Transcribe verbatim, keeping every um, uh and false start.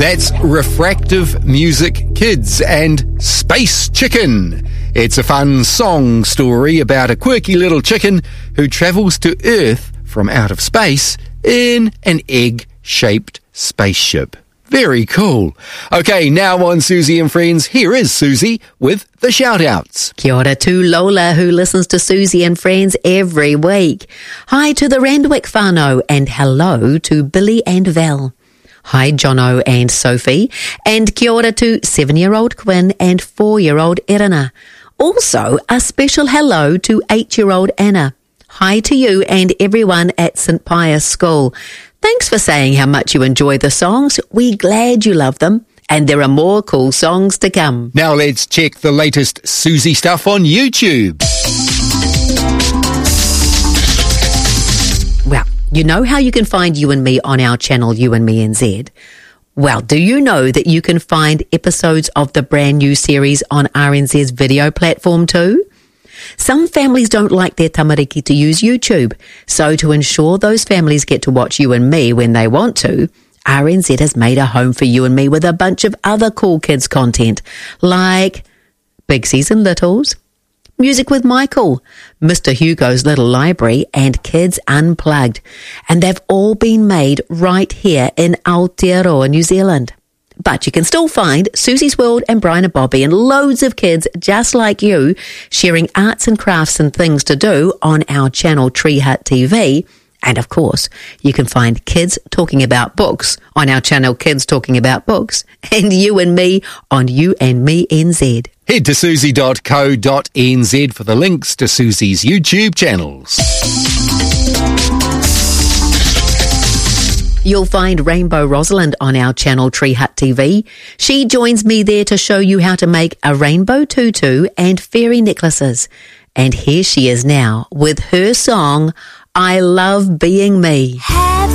That's Refractive Music Kids and Space Chicken. It's a fun song story about a quirky little chicken who travels to Earth from out of space in an egg-shaped spaceship. Very cool. Okay, now on Susie and Friends, here is Susie with the shout-outs. Kia ora to Lola, who listens to Susie and Friends every week. Hi to the Randwick whānau, and hello to Billy and Val. Hi, Jono and Sophie, and kia ora to seven-year-old Quinn and four-year-old Irina. Also, a special hello to eight-year-old Anna. Hi to you and everyone at Saint Pius School. Thanks for saying how much you enjoy the songs. We're glad you love them, and there are more cool songs to come. Now let's check the latest Susie stuff on YouTube. Well, you know how you can find You and Me on our channel You and Me N Z? Well, do you know that you can find episodes of the brand new series on R N Z's video platform too? Some families don't like their tamariki to use YouTube, so to ensure those families get to watch You and Me when they want to, R N Z has made a home for You and Me with a bunch of other cool kids content, like Bigsies and Littles, Music with Michael, Mister Hugo's Little Library, and Kids Unplugged. And they've all been made right here in Aotearoa, New Zealand. But you can still find Susie's World and Brian and Bobby and loads of kids just like you sharing arts and crafts and things to do on our channel Tree Hut T V. And of course, you can find Kids Talking About Books on our channel Kids Talking About Books, and You and Me on You and Me N Z. Head to susie dot co dot n z for the links to Susie's YouTube channels. You'll find Rainbow Rosalind on our channel Tree Hut T V. She joins me there to show you how to make a rainbow tutu and fairy necklaces. And here she is now with her song, I Love Being Me.